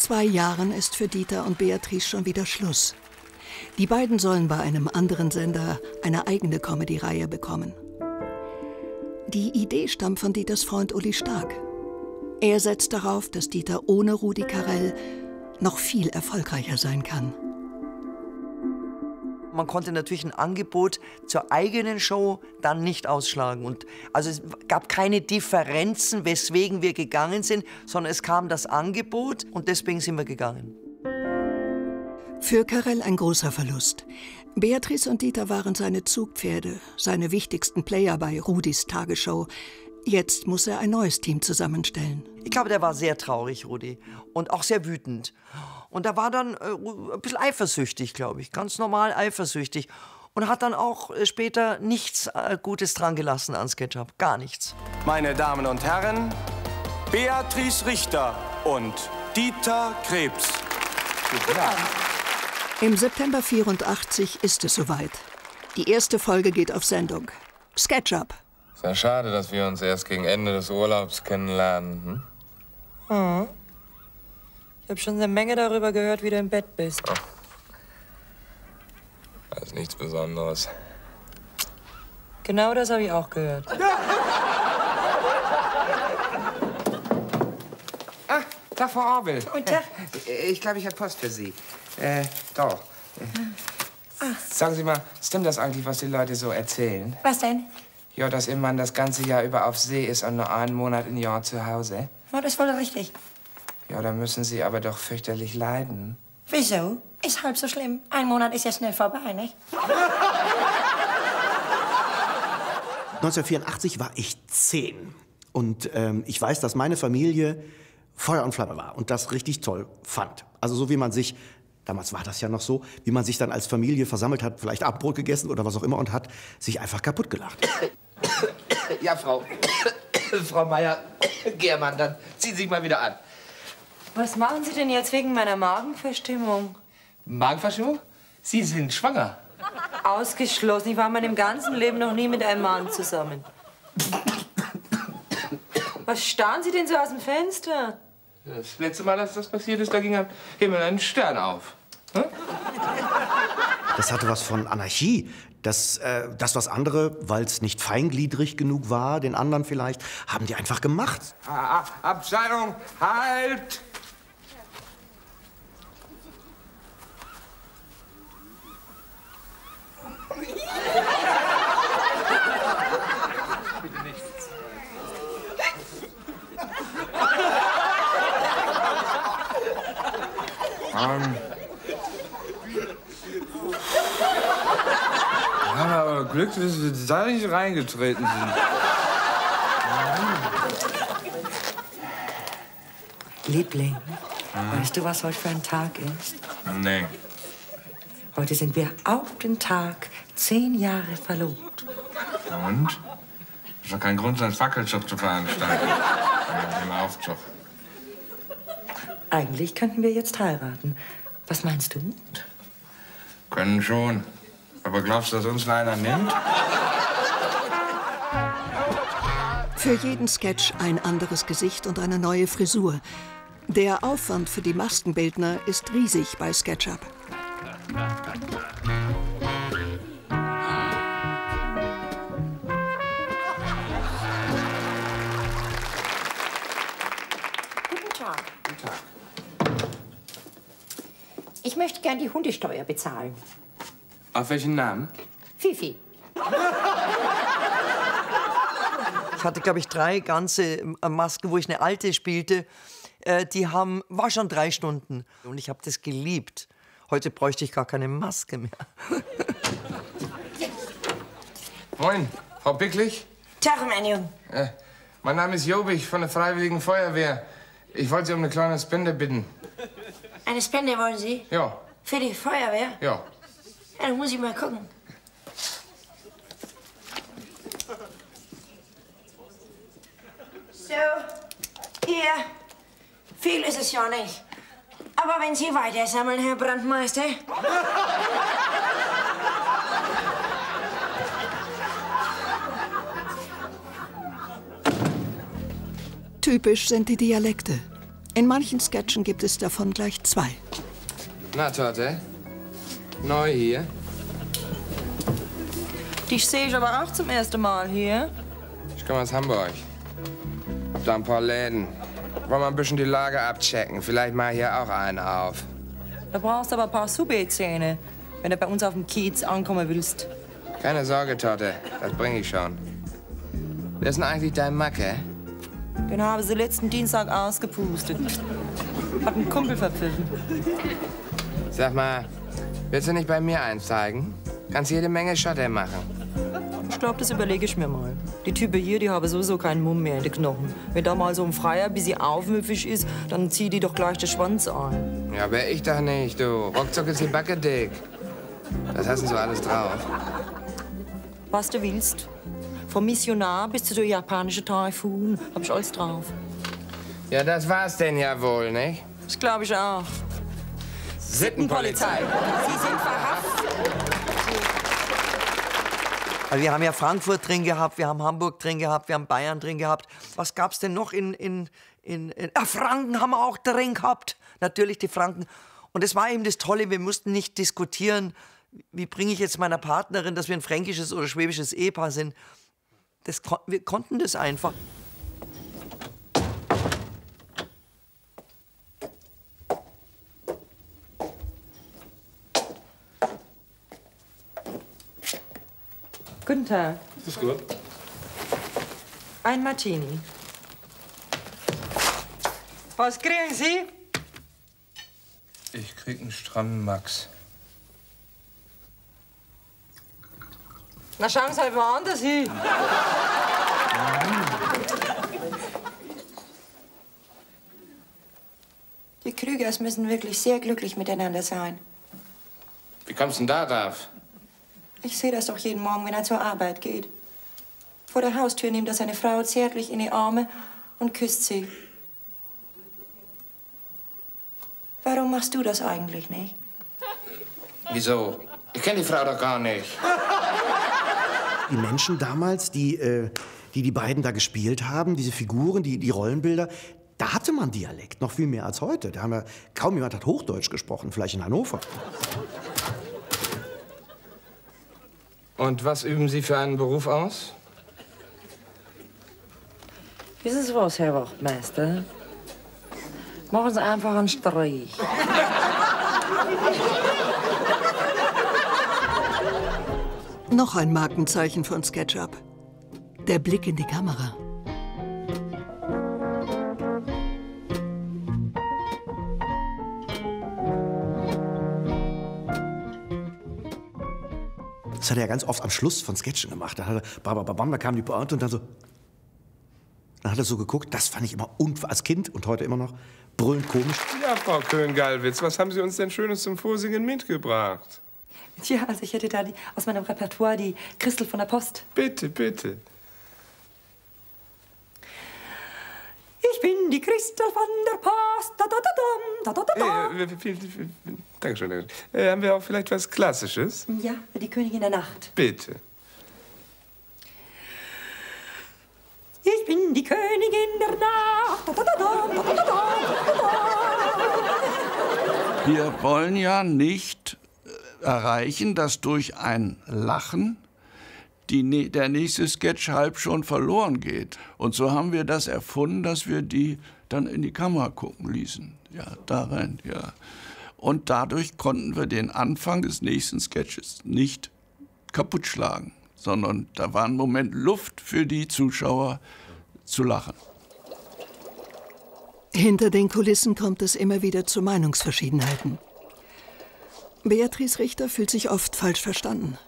2 Jahren ist für Dieter und Beatrice schon wieder Schluss. Die beiden sollen bei einem anderen Sender eine eigene Comedy-Reihe bekommen. Die Idee stammt von Dieters Freund Uli Stark. Er setzt darauf, dass Dieter ohne Rudi Carrell noch viel erfolgreicher sein kann. Man konnte natürlich ein Angebot zur eigenen Show dann nicht ausschlagen. Und also es gab keine Differenzen, weswegen wir gegangen sind, sondern es kam das Angebot und deswegen sind wir gegangen. Für Carrell ein großer Verlust. Beatrice und Dieter waren seine Zugpferde, seine wichtigsten Player bei Rudis Tagesshow. Jetzt muss er ein neues Team zusammenstellen. Ich glaube, der war sehr traurig, Rudi, und auch sehr wütend. Und er war dann ein bisschen eifersüchtig, glaube ich, ganz normal eifersüchtig. Und hat dann auch später nichts Gutes dran gelassen an SketchUp, gar nichts. Meine Damen und Herren, Beatrice Richter und Dieter Krebs. Im September 84 ist es soweit. Die erste Folge geht auf Sendung. SketchUp. Ist ja schade, dass wir uns erst gegen Ende des Urlaubs kennenlernen. Hm? Ich habe schon eine Menge darüber gehört, wie du im Bett bist. Oh. Das ist nichts Besonderes. Genau das habe ich auch gehört. Ah, da Frau Orwell. Guten Tag. Ich glaube, ich habe Post für Sie. Doch. Sagen Sie mal, stimmt das eigentlich, was die Leute so erzählen? Was denn? Ja, dass Ihr Mann das ganze Jahr über auf See ist und nur einen Monat im Jahr zu Hause. Oh, das ist wohl richtig. Ja, da müssen Sie aber doch fürchterlich leiden. Wieso? Ist halb so schlimm. Ein Monat ist ja schnell vorbei, nicht? 1984 war ich 10. Und ich weiß, dass meine Familie Feuer und Flamme war und das richtig toll fand. Also so wie man sich, damals war das ja noch so, wie man sich dann als Familie versammelt hat, vielleicht Abendbrot gegessen oder was auch immer und hat sich einfach kaputt gelacht. Ja, Frau Meier-Germann, dann ziehen Sie sich mal wieder an. Was machen Sie denn jetzt wegen meiner Magenverstimmung? Magenverstimmung? Sie sind schwanger. Ausgeschlossen. Ich war in meinem ganzen Leben noch nie mit einem Mann zusammen. Was starren Sie denn so aus dem Fenster? Das letzte Mal, dass das passiert ist, da ging am Himmel ein Stern auf. Hm? Das hatte was von Anarchie. Das, was andere, weil es nicht feingliedrig genug war, den anderen vielleicht, haben die einfach gemacht. Abteilung, halt! Bitte nicht. Wir haben aber Glück, dass wir da nicht reingetreten sind. Liebling, weißt du, was heute für ein Tag ist? Nee. Heute sind wir auf den Tag 10 Jahre verlobt. Und? Ist doch kein Grund, so einen Fackelzug zu veranstalten. Im Aufzug. Eigentlich könnten wir jetzt heiraten. Was meinst du? Können schon. Aber glaubst du, dass uns einer nimmt? Für jeden Sketch ein anderes Gesicht und eine neue Frisur. Der Aufwand für die Maskenbildner ist riesig bei SketchUp. Guten Tag. Guten Tag. Ich möchte gern die Hundesteuer bezahlen. Auf welchen Namen? Fifi. Ich hatte, glaube ich, 3 ganze Masken, wo ich eine alte spielte. War schon 3 Stunden. Und ich habe das geliebt. Heute bräuchte ich gar keine Maske mehr. Moin, Frau Picklich. Tag, mein Junge. Mein Name ist Jobich von der Freiwilligen Feuerwehr. Ich wollte Sie um eine kleine Spende bitten. Eine Spende wollen Sie? Ja. Für die Feuerwehr? Ja. Ja, dann muss ich mal gucken. So, hier. Viel ist es ja nicht. Aber wenn Sie weiter sammeln, Herr Brandmeister. Typisch sind die Dialekte. In manchen Sketchen gibt es davon gleich 2. Na, Torte? Neu hier? Dich sehe ich aber auch zum ersten Mal hier. Ich komme aus Hamburg. Hab da ein paar Läden. Wollen wir ein bisschen die Lage abchecken? Vielleicht mal hier auch einen auf. Da brauchst du aber ein paar Sous-Zähne, wenn du bei uns auf dem Kiez ankommen willst. Keine Sorge, Torte. Das bringe ich schon. Wer ist denn eigentlich dein Macke? Den haben sie letzten Dienstag ausgepustet. Hat einen Kumpel verpfiffen. Sag mal, willst du nicht bei mir einsteigen? Kannst jede Menge Schotter machen. Ich glaube, das überlege ich mir mal. Die Typen hier, die haben sowieso keinen Mumm mehr in den Knochen. Wenn da mal so ein Freier bis sie aufmüpfig ist, dann zieh die doch gleich den Schwanz an. Ja, aber ich doch nicht, du. Ruckzuck ist die Backe dick. Was hast du so alles drauf? Was du willst. Vom Missionar bis zu der japanischen Taifun hab ich alles drauf. Ja, das war's denn ja wohl, nicht? Das glaube ich auch. Sittenpolizei. Sie sind verhaftet. Also wir haben ja Frankfurt drin gehabt, wir haben Hamburg drin gehabt, wir haben Bayern drin gehabt. Was gab's denn noch Franken haben wir auch drin gehabt. Natürlich die Franken. Und das war eben das Tolle, wir mussten nicht diskutieren, wie bringe ich jetzt meiner Partnerin, dass wir ein fränkisches oder schwäbisches Ehepaar sind. Wir konnten das einfach. Guten Tag. Ist gut. Ein Martini. Was kriegen Sie? Ich krieg einen strammen Max. Na, schauen Sie halt woanders hin. Die Krügers müssen wirklich sehr glücklich miteinander sein. Wie kommst du denn da drauf? Ich sehe das doch jeden Morgen, wenn er zur Arbeit geht. Vor der Haustür nimmt er seine Frau zärtlich in die Arme und küsst sie. Warum machst du das eigentlich nicht? Wieso? Ich kenne die Frau doch gar nicht. Die Menschen damals, die beiden da gespielt haben, diese Figuren, die Rollenbilder, da hatte man Dialekt, noch viel mehr als heute. Da haben wir, kaum jemand hat Hochdeutsch gesprochen, vielleicht in Hannover. Und was üben Sie für einen Beruf aus? Wissen Sie was, Herr Wachtmeister? Machen Sie einfach einen Streich. Noch ein Markenzeichen von SketchUp. Der Blick in die Kamera. Das hat er ja ganz oft am Schluss von Sketchen gemacht. Da hat er, da kam die Pointe und dann so. Dann hat er so geguckt. Das fand ich immer als Kind und heute immer noch brüllend komisch. Ja, Frau Köhn-Gallwitz, was haben Sie uns denn Schönes zum Vorsingen mitgebracht? Tja, also ich hätte da aus meinem Repertoire die Christel von der Post. Bitte, bitte. Ich bin die Christel von der Post. Da, da, da, da, da, da, da. Dankeschön, danke. Haben wir auch vielleicht was Klassisches? Ja, die Königin der Nacht. Bitte. Ich bin die Königin der Nacht. Da, da, da, da, da, da. Wir wollen ja nicht erreichen, dass durch ein Lachen der nächste Sketch halb schon verloren geht. Und so haben wir das erfunden, dass wir die dann in die Kamera gucken ließen. Ja, da rein, ja. Und dadurch konnten wir den Anfang des nächsten Sketches nicht kaputt schlagen, sondern da war ein Moment Luft für die Zuschauer zu lachen. Hinter den Kulissen kommt es immer wieder zu Meinungsverschiedenheiten. Beatrice Richter fühlt sich oft falsch verstanden.